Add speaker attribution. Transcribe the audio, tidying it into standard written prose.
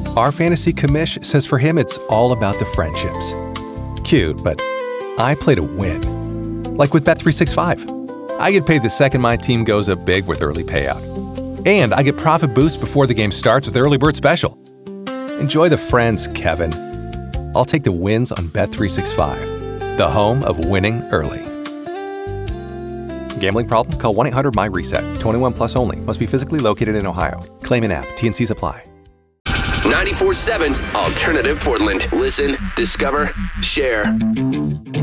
Speaker 1: Our fantasy commish says for him it's all about the friendships. Cute, but I play to win. Like with Bet365. I get paid the second my team goes up big with early payout. And I get profit boost before the game starts with Early Bird Special. Enjoy the friends, Kevin. I'll take the wins on Bet365, the home of winning early. Gambling problem? Call 1-800-MY-RESET. 21 plus only. Must be physically located in Ohio. Claim in app. T&Cs apply.
Speaker 2: 94.7 Alternative Portland. Listen, discover, share.